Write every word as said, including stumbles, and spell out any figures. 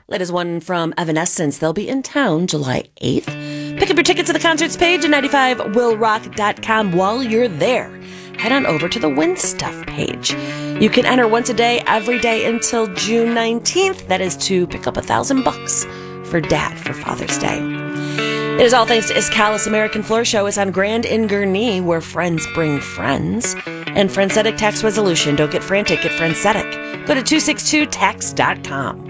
Latest one from Evanescence. They'll be in town July eighth. Pick up your tickets at the concerts page at ninety-five will rock dot com. While you're there, head on over to the Win Stuff page. You can enter once a day, every day until June nineteenth. That is to pick up a thousand bucks for Dad for Father's Day. It is all thanks to Iscalis American Floor Show. It's on Grand in Gurnee, where friends bring friends. And Friendsetic Tax Resolution. Don't get frantic, get Friendsetic. Go to two sixty-two tax dot com.